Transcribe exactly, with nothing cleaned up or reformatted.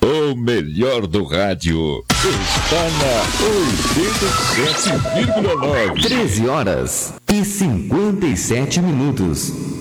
O melhor do rádio está na oitenta e sete vírgula nove. treze horas e cinquenta e sete minutos.